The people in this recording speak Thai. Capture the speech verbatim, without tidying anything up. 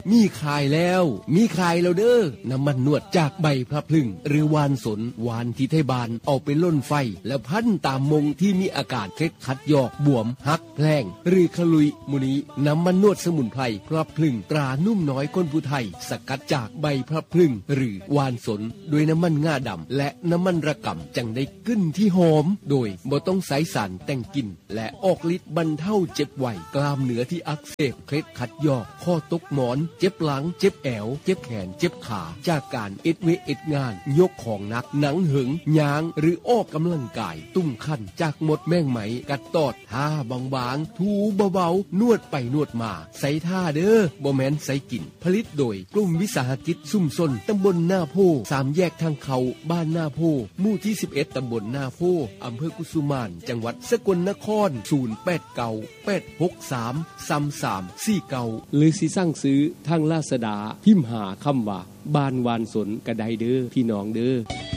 มีขายแล้วมีขายแล้วเด้อน้ำมันนวดจากใบพระพลึงหรือวานสนวานที่ไทยบานเอาไปล่นไฟแล้วพันตามมงที่มีอากาศเคล็ดคัดยอกบวมหักแพลงหรือขลุยมุนีน้ำมันนวดสมุนไพรพระพลึงตรานุ่มน้อยคนผู้ไทยสกัดจากใบพระพลึงหรือวานสนด้วยน้ำมันง่าดำและน้ำมันระกำจังได้กลิ่นที่หอมโดยบ่ต้องใส่สารแต่งกลิ่นและออกฤทธิ์บรรเทาเจ็บไหวกล้ามเนื้อที่อักเสบเคล็ดคัดยอกข้อตกหมอนเจ็บหลังเจ็บแอวเจ็บแขนเจ็บขาจากการเอ็ดเวเอ็ดงานยกของหนักหนังหึงยางหรือออกกำลังกายตุ้มคันจากมดแมงไหมกัดตอดท่าบางๆถูเบาๆนวดไปนวดมาใส่ท่าเด้อบ่แม่นใส่กินผลิตโดยกลุ่มวิสาหกิจซุ่มซนตำบลหน้าโพสามแยกทางเขาบ้านหน้าโพหมู่ที่สิบเอ็ดตำบลหน้าโพอำเภอกุสุมานจังหวัดสกลนครศูนย์ แปด เก้า แปด หก สาม สาม สาม สี่ เก้าหรือสิสั่งซื้อทางลาซาด้าพิมพ์หาคำว่าบ้านวานสนกระไดเด้อพี่น้องเด้อ